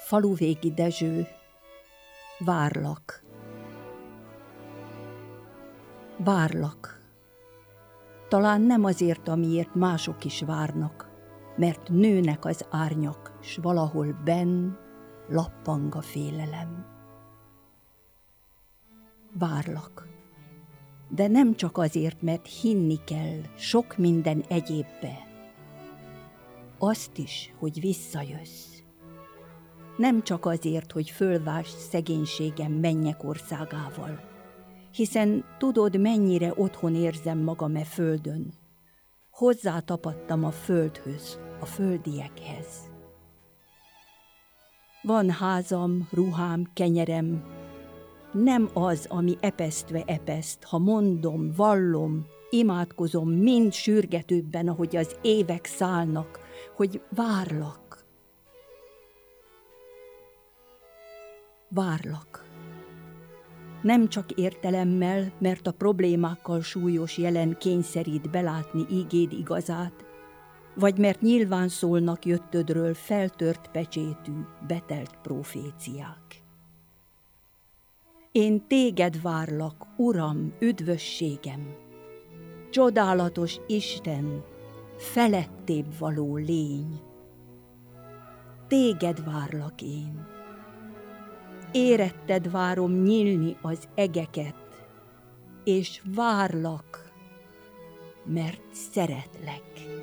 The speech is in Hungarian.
Faluvégi Dezső, várlak. Várlak. Talán nem azért, amiért mások is várnak, mert nőnek az árnyak, s valahol benn lappang a félelem. Várlak. De nem csak azért, mert hinni kell sok minden egyébbe. Azt is, hogy visszajössz. Nem csak azért, hogy fölvásd szegénységem mennyek országával, hiszen tudod, mennyire otthon érzem magam e földön. Hozzátapadtam a földhöz, a földiekhez. Van házam, ruhám, kenyerem, nem az, ami epesztve epeszt, ha mondom, vallom, imádkozom mind sürgetőbben, ahogy az évek szállnak, hogy várlak. Várlak. Nem csak értelemmel, mert a problémákkal súlyos jelen kényszerít belátni ígéd igazát, vagy mert nyilván szólnak jöttödről feltört pecsétű, betelt proféciák. Én téged várlak, Uram, üdvösségem, csodálatos Isten, felettébb való lény. Téged várlak én. Éretted várom nyílni az egeket, és várlak, mert szeretlek.